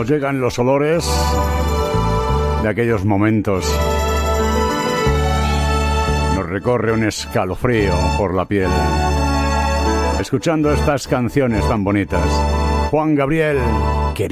llegan los olores de aquellos momentos. Nos recorre un escalofrío por la piel, escuchando estas canciones tan bonitas. Juan Gabriel.